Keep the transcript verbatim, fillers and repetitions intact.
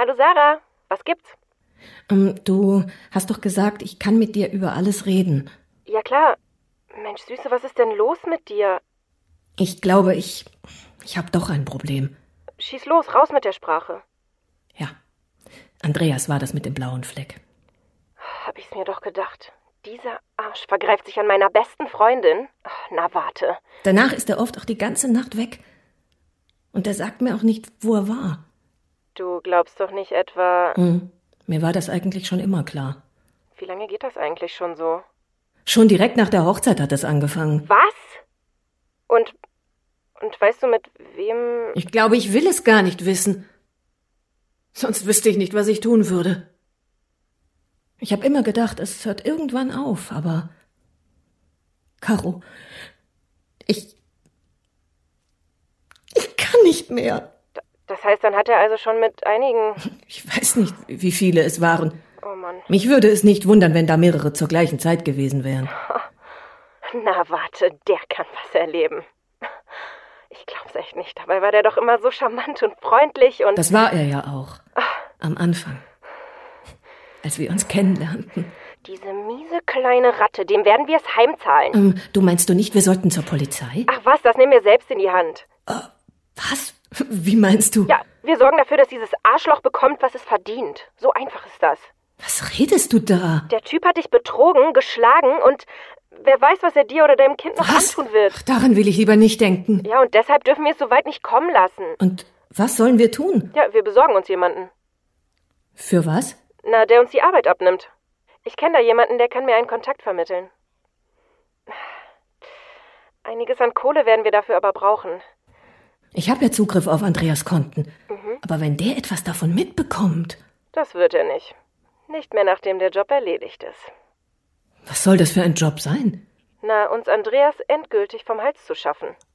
Hallo Sarah, was gibt's? Ähm, du hast doch gesagt, ich kann mit dir über alles reden. Ja klar. Mensch, Süße, was ist denn los mit dir? Ich glaube, ich... ich habe doch ein Problem. Schieß los, raus mit der Sprache. Ja, Andreas war das mit dem blauen Fleck. Hab ich's mir doch gedacht. Dieser Arsch vergreift sich an meiner besten Freundin. Ach, na warte. Danach ist er oft auch die ganze Nacht weg. Und er sagt mir auch nicht, wo er war. Du glaubst doch nicht etwa... Hm, mir war das eigentlich schon immer klar. Wie lange geht das eigentlich schon so? Schon direkt nach der Hochzeit hat es angefangen. Was? Und, und weißt du, mit wem... Ich glaube, ich will es gar nicht wissen. Sonst wüsste ich nicht, was ich tun würde. Ich habe immer gedacht, es hört irgendwann auf, aber... Caro, ich... Ich kann nicht mehr. Das heißt, dann hat er also schon mit einigen... Ich weiß nicht, wie viele es waren. Oh Mann. Mich würde es nicht wundern, wenn da mehrere zur gleichen Zeit gewesen wären. Na warte, der kann was erleben. Ich glaub's echt nicht. Dabei war der doch immer so charmant und freundlich und... Das war er ja auch. Am Anfang. Als wir uns kennenlernten. Diese miese kleine Ratte, dem werden wir es heimzahlen. Ähm, du meinst du nicht, wir sollten zur Polizei? Ach was, das nehmen wir selbst in die Hand. Äh, was? Wie meinst du? Ja, wir sorgen dafür, dass dieses Arschloch bekommt, was es verdient. So einfach ist das. Was redest du da? Der Typ hat dich betrogen, geschlagen und wer weiß, was er dir oder deinem Kind noch was? antun wird. Ach, daran will ich lieber nicht denken. Ja, und deshalb dürfen wir es so weit nicht kommen lassen. Und was sollen wir tun? Ja, wir besorgen uns jemanden. Für was? Na, der uns die Arbeit abnimmt. Ich kenne da jemanden, der kann mir einen Kontakt vermitteln. Einiges an Kohle werden wir dafür aber brauchen. Ich habe ja Zugriff auf Andreas Konten. Mhm. Aber wenn der etwas davon mitbekommt... Das wird er nicht. Nicht mehr, nachdem der Job erledigt ist. Was soll das für ein Job sein? Na, uns Andreas endgültig vom Hals zu schaffen.